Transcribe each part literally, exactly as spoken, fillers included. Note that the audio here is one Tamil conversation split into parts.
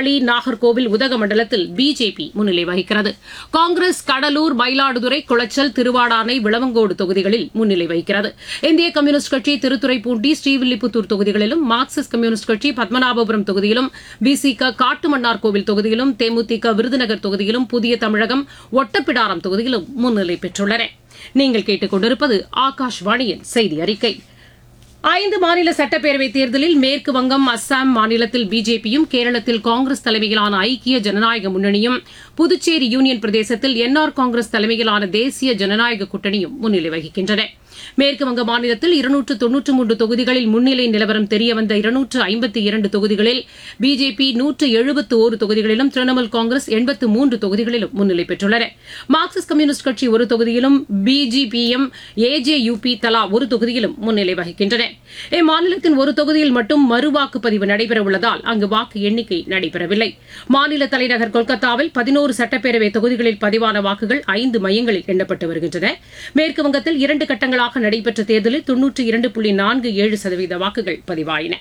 சீர்காழி, நாகர்கோவில், உதகமண்டலத்தில் பிஜேபி முன்னிலை வகிக்கிறது. காங்கிரஸ் கடலூர், மயிலாடுதுறை, குளச்சல், திருவாடானை, விளவங்கோடு தொகுதிகளில் முன்னிலை வகிக்கிறது. இந்திய கம்யூனிஸ்ட் கட்சி திருத்துறைப்பூண்டி, ஸ்ரீவில்லிபுத்தூர் தொகுதிகளிலும், மார்க்சிஸ்ட் கம்யூனிஸ்ட் கட்சி பத்மநாபபுரம் தொகுதியிலும், பிசிக காட்டுமன்னார்கோவில் தொகுதியிலும், தேமுதிக விருதுநகர் தொகுதியிலும், புதிய தமிழகம் ஒட்டப்பிடாரம் தொகுதியிலும் முன்னிலை பெற்றுள்ளன. நீங்கள் கேட்டுக் கொண்டிருப்பது ஆகாஷ்வாணியின் செய்தி அறிக்கை. ஐந்து மாநில சட்டப்பேரவைத் தேர்தலில் மேற்கு வங்கம், அஸ்ஸாம் மாநிலத்தில் பிஜேபியும், கேரளத்தில் காங்கிரஸ் தலைமையிலான ஐக்கிய ஜனநாயக முன்னணியும், புதுச்சேரி யூனியன் பிரதேசத்தில் என்ஆர் காங்கிரஸ் தலைமையிலான தேசிய ஜனநாயக கூட்டணியும் முன்னிலை வகிக்கின்றன. மேற்குவங்க மாநிலத்தில் இருநூற்று தொன்னூற்று மூன்று தொகுதிகளில் முன்னிலை நிலவரம் தெரியவந்த இருநூற்று ஐம்பத்தி இரண்டு தொகுதிகளில் பிஜேபி நூற்று எழுபத்து ஒரு தொகுதிகளிலும், திரிணாமுல் காங்கிரஸ் எண்பத்து மூன்று தொகுதிகளிலும் முன்னிலை பெற்றுள்ளன. மார்க்சிஸ்ட் கம்யூனிஸ்ட் கட்சி ஒரு தொகுதியிலும், பிஜிபிஎம், ஏஜேயுபி தலா ஒரு தொகுதியிலும் முன்னிலை வகிக்கின்றன. இம்மாநிலத்தின் ஒரு தொகுதியில் மட்டும் மறுவாக்குப்பதிவு நடைபெறவுள்ளதால் அங்கு வாக்கு எண்ணிக்கை நடைபெறவில்லை. மாநில தலைநகர் கொல்கத்தாவில் பதினோரு சட்டப்பேரவை தொகுதிகளில் பதிவான வாக்குகள் ஐந்து மையங்களில் எண்ணப்பட்டு வருகின்றன. மேற்குவங்கத்தில் இரண்டு கட்டங்களாக நடைபெற்ற தேர்தலில் தொன்னூற்று இரண்டு புள்ளி நான்கு ஏழு சதவீத வாக்குகள் பதிவாயின.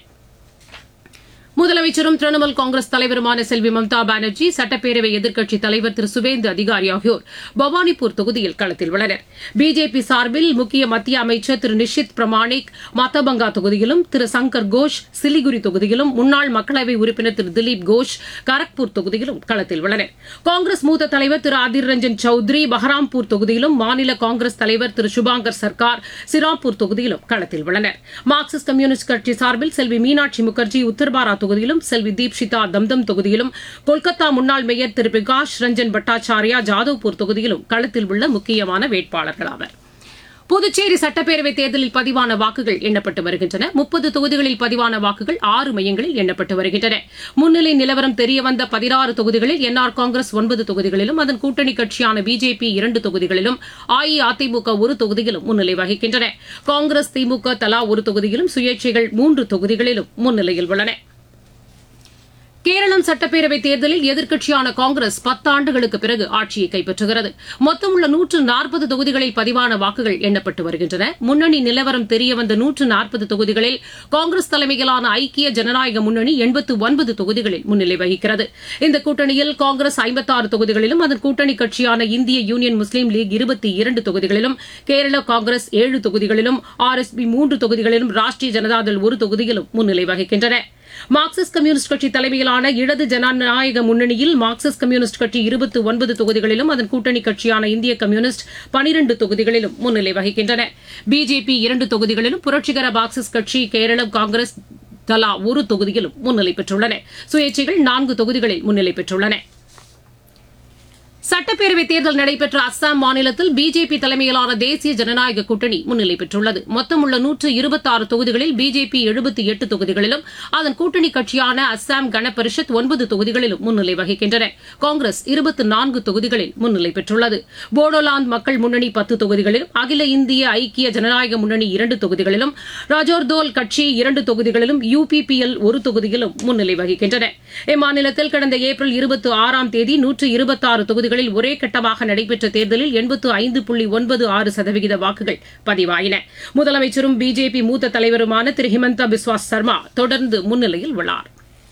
முதலமைச்சரும் திரிணாமுல் காங்கிரஸ் தலைவருமான செல்வி மம்தா பானர்ஜி, சட்டப்பேரவை எதிர்க்கட்சித் தலைவர் திரு சுவேந்து அதிகாரி ஆகியோர் பவானிபூர் தொகுதியில் களத்தில் உள்ளனர். பிஜேபி சார்பில் முக்கிய மத்திய அமைச்சர் திரு நிஷித் பிரமாணிக் மத்தபங்கா தொகுதியிலும், திரு சங்கர் கோஷ் சிலிகுரி தொகுதியிலும், முன்னாள் மக்களவை உறுப்பினர் திரு திலீப் கோஷ் கரக்பூர் தொகுதியிலும் களத்தில் உள்ளனர். காங்கிரஸ் மூத்த தலைவர் திரு அதிர் ரஞ்சன் சௌத்ரி பஹராம்பூர் தொகுதியிலும், மாநில காங்கிரஸ் தலைவர் திரு சுபாங்கர் சர்க்கார் சிராப்பூர் தொகுதியிலும் களத்தில் உள்ளனர். மார்க்சிஸ்ட் கம்யூனிஸ்ட் கட்சி சார்பில் செல்வி மீனாட்சி முகர்ஜி உத்தர்பாரா தொகுதியிலும், செல்வி தீப்ஷிதா தம்தம் தொகுதியிலும், கொல்கத்தா முன்னாள் மேயர் திரு பிரகாஷ் ரஞ்சன் பட்டாச்சாரியா ஜாதவ்பூர் தொகுதியிலும் களத்தில் உள்ள முக்கியமான வேட்பாளர்கள் ஆவர். புதுச்சேரி சட்டப்பேரவைத் தேர்தலில் பதிவான வாக்குகள் எண்ணப்பட்டு வருகின்றன. முப்பது தொகுதிகளில் பதிவான வாக்குகள் ஆறு மையங்களில் எண்ணப்பட்டு வருகின்றன. முன்னிலை நிலவரம் தெரியவந்த பதினாறு தொகுதிகளில் என்ஆர் காங்கிரஸ் ஒன்பது தொகுதிகளிலும், அதன் கூட்டணி கட்சியான பிஜேபி இரண்டு தொகுதிகளிலும், அஇஅதிமுக ஒரு தொகுதியிலும் முன்னிலை வகிக்கின்றன. காங்கிரஸ், திமுக தலா ஒரு தொகுதியிலும், சுயேட்சைகள் மூன்று தொகுதிகளிலும் முன்னிலையில் உள்ளன. கேரளம் சட்டப்பேரவைத் தேர்தலில் எதிர்க்கட்சியான காங்கிரஸ் பத்தாண்டுகளுக்கு பிறகு ஆட்சியை கைப்பற்றுகிறது. மொத்தம் உள்ள நூற்று நாற்பது தொகுதிகளில் பதிவான வாக்குகள் எண்ணப்பட்டு வருகின்றன. முன்னணி நிலவரம் தெரியவந்த நூற்று நாற்பது தொகுதிகளில் காங்கிரஸ் தலைமையிலான ஐக்கிய ஜனநாயக முன்னணி எண்பத்து ஒன்பது தொகுதிகளில் முன்னிலை வகிக்கிறது. இந்த கூட்டணியில் காங்கிரஸ் ஐம்பத்தாறு தொகுதிகளிலும், அதன் கூட்டணி கட்சியான இந்திய யூனியன் முஸ்லீம் லீக் இருபத்தி இரண்டு தொகுதிகளிலும், கேரள காங்கிரஸ் ஏழு தொகுதிகளிலும், ஆர்எஸ்பி மூன்று தொகுதிகளிலும், ராஷ்டிரிய ஜனதாதள் ஒரு தொகுதியிலும் முன்னிலை வகிக்கின்றன. மார்க்சிஸ்ட் கம்யூனிஸ்ட் கட்சி தலைமையிலான இடது ஜனநாயக முன்னணியில் மார்க்சிஸ்ட் கம்யூனிஸ்ட் கட்சி இருபத்தி ஒன்பது தொகுதிகளிலும், அதன் கூட்டணி கட்சியான இந்திய கம்யூனிஸ்ட் பனிரண்டு தொகுதிகளிலும் முன்னிலை வகிக்கின்றன. பிஜேபி இரண்டு தொகுதிகளிலும், புரட்சிகர மார்க்சிஸ்ட் கட்சி, கேரள காங்கிரஸ் தலா ஒரு தொகுதியிலும் முன்னிலை பெற்றுள்ளன. சுயேட்சைகள் நான்கு தொகுதிகளில் முன்னிலை பெற்றுள்ளன. சட்டப்பேரவைத் தேர்தல் நடைபெற்ற அஸ்ஸாம் மாநிலத்தில் பிஜேபி தலைமையிலான தேசிய ஜனநாயக கூட்டணி முன்னிலை பெற்றுள்ளது. மொத்தம் உள்ள நூற்று இருபத்தாறு தொகுதிகளில் பிஜேபி எழுபத்தி எட்டு தொகுதிகளிலும், அதன் கூட்டணி கட்சியான அஸ்ஸாம் கண பரிஷத் ஒன்பது தொகுதிகளிலும் முன்னிலை வகிக்கின்றன. காங்கிரஸ் இருபத்தி நான்கு தொகுதிகளில் முன்னிலை பெற்றுள்ளது. போடோலாந்து மக்கள் முன்னணி பத்து தொகுதிகளிலும், அகில இந்திய ஐக்கிய ஜனநாயக முன்னணி இரண்டு தொகுதிகளிலும், ராஜோர்தோல் கட்சி இரண்டு தொகுதிகளிலும், யுபிபிஎல் ஒரு தொகுதியிலும் முன்னிலை வகிக்கின்றன. இம்மாநிலத்தில் கடந்த ஏப்ரல் இருபத்தி ஆறாம் தேதி நூற்று இருபத்தாறு தொகுதிகளில் ஒரே கட்டமாக நடைபெற்ற தேர்தலில் எண்பத்து ஐந்து புள்ளி ஒன்பது ஆறு சதவீத வாக்குகள் பதிவாயின. முதலமைச்சரும் பிஜேபி மூத்த தலைவருமான திரு ஹிமந்தா பிஸ்வா சர்மா தொடர்ந்து முன்னிலையில் உள்ளார்.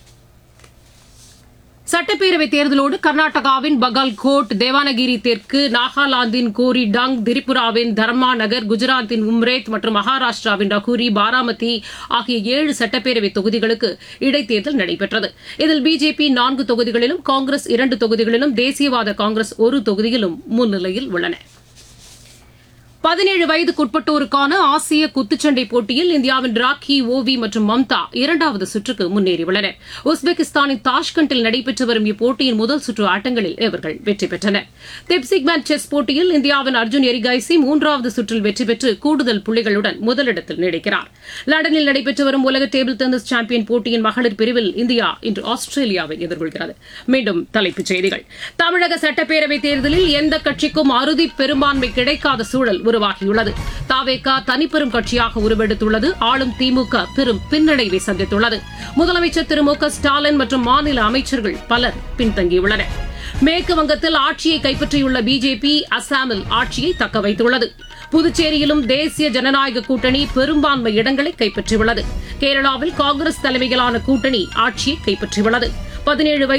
சட்டப்பேரவைத் தேர்தலோடு கர்நாடகாவின் பகல்கோட், தேவானகிரி தெற்கு, நாகாலாந்தின் கோரிடங், திரிபுராவின் தர்மா நகர், குஜராத்தின் உம்ரேத் மற்றும் மகாராஷ்டிராவின் ரகுரி, பாராமதி ஆகிய ஏழு சட்டப்பேரவை தொகுதிகளுக்கு இடைத்தேர்தல் நடைபெற்றது. இதில் பிஜேபி நான்கு தொகுதிகளிலும், காங்கிரஸ் இரண்டு தொகுதிகளிலும், தேசியவாத காங்கிரஸ் ஒரு தொகுதியிலும் முன்னிலையில் உள்ளன. பதினேழு வயதுக்குட்பட்டோருக்கான ஆசிய குத்துச்சண்டை போட்டியில் இந்தியாவின் ராக்கி, ஓவி மற்றும் மம்தா இரண்டாவது சுற்றுக்கு முன்னேறியுள்ளனர். உஸ்பெகிஸ்தானின் தாஷ்கண்டில் நடைபெற்று வரும் இப்போட்டியின் முதல் சுற்று ஆட்டங்களில் இவர்கள் வெற்றி பெற்றனர். தெப்சிக்மேன் செஸ் போட்டியில் இந்தியாவின் அர்ஜுன் எரிகைசி மூன்றாவது சுற்றில் வெற்றி பெற்று கூடுதல் புள்ளிகளுடன் முதலிடத்தில் நீடிக்கிறார். லண்டனில் நடைபெற்று வரும் உலக டேபிள் டென்னிஸ் சாம்பியன் போட்டியின் மகளிர் பிரிவில் இந்தியா இன்று ஆஸ்திரேலியாவை எதிர்கொள்கிறது. மீண்டும் தலைப்புச் செய்திகள். தமிழக சட்டப்பேரவைத் தேர்தலில் எந்த கட்சிக்கும் அறுதி பெரும்பான்மை கிடைக்காத சூழல் உருவாகியுள்ளது. தாவேகா தனிப்பெரும் கட்சியாக உருவெடுத்துள்ளது. ஆளும் திமுக பெரும் பின்னடைவை சந்தித்துள்ளது. முதலமைச்சர் திரு மு க ஸ்டாலின் மற்றும் மாநில அமைச்சர்கள் பலர் பின்தங்கியுள்ளனர். மேற்கு வங்கத்தில் ஆட்சியை கைப்பற்றியுள்ள பிஜேபி அசாமில் ஆட்சியை தக்க வைத்துள்ளது. புதுச்சேரியிலும் தேசிய ஜனநாயக கூட்டணி பெரும்பான்மை இடங்களை கைப்பற்றியுள்ளது. கேரளாவில் காங்கிரஸ் தலைமையிலான கூட்டணி ஆட்சியை கைப்பற்றியுள்ளது. பதினேழு